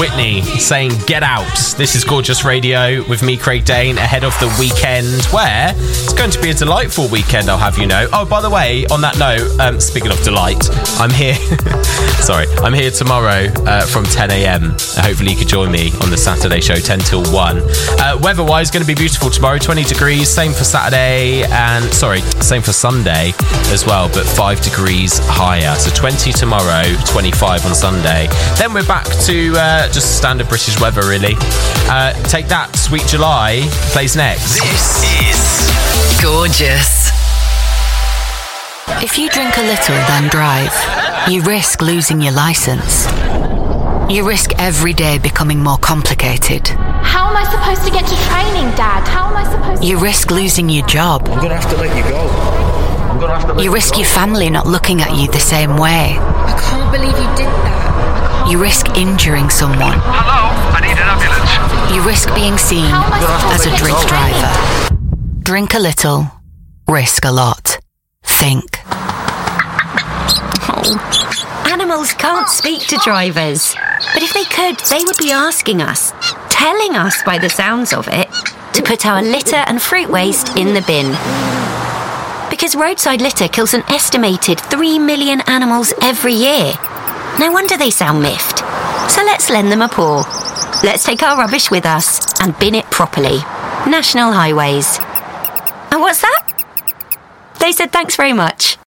Whitney saying get out. This is Gorgeous Radio with me, Craig Dane, ahead of the weekend where it's going to be a delightful weekend, I'll have you know. Oh, by the way, on that note, speaking of delight, I'm here I'm here tomorrow from 10 a.m. Hopefully you could join me on the Saturday show 10 till 1. Weather-wise, going to be beautiful tomorrow, 20 degrees, same for Saturday and same for Sunday as well, but 5 degrees higher. So 20 tomorrow, 25 on Sunday. Then we're back to just standard British weather, really. Take That, Sweet July plays next. This is Gorgeous. If you drink a little, then drive, you risk losing your licence. You risk every day becoming more complicated. How am I supposed to get to training, Dad? How am I supposed to... You risk losing your job. I'm going to have to let you go. You risk your family not looking at you the same way. I can't believe you did that. You risk injuring someone. Hello, I need an ambulance. You risk being seen as a drink driver. Drink a little, risk a lot. Think. Animals can't speak to drivers. But if they could, they would be asking us, telling us by the sounds of it, to put our litter and fruit waste in the bin. Because roadside litter kills an estimated 3 million animals every year. No wonder they sound miffed. So let's lend them a paw. Let's take our rubbish with us and bin it properly. National Highways. And what's that? They said thanks very much.